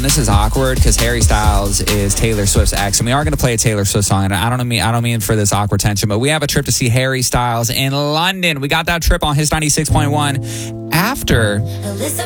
This is awkward because Harry Styles is Taylor Swift's ex, and we are going to play a Taylor Swift song. And I don't mean for this awkward tension, but we have a trip to see Harry Styles in London. We got that trip on His 96.1 after